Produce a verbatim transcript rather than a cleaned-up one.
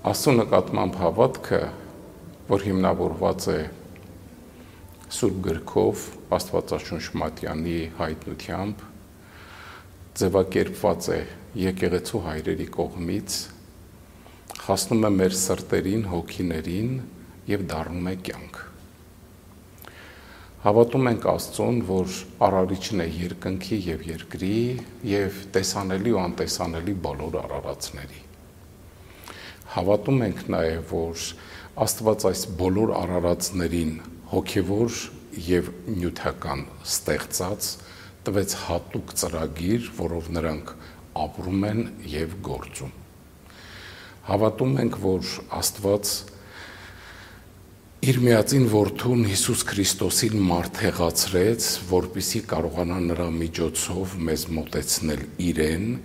Աստծո նկատմամբ հավատքը, որ հիմնավորված է Սուրբ գրքով, Աստվածաշունչ Մատյանի հայտնությամբ, ձևակերպված է եկեղեցու հայրերի կողմից, հասնում է մեր սրտերին, հոգիներին և դառնում է կյանք։ Հավատում ենք Աստծուն, որ արարիչն է երկնքի և երկրի և տեսանելի ու անտեսանելի բոլոր արարածների։ Հավատում ենք նաև, որ Աստված այս բոլոր արարածներին հոգևոր և նյութական ստեղծած տվեց հատուկ ծրագիր, որով նրանք ապրում են և գործում։ Հավատում ենք, որ Աստված իր միածին որդուն Հիսուս Քրիստոսին մարդեղացրեց, որպեսզի կարողանա նրա միջոցով մեզ մոտեցնել իրեն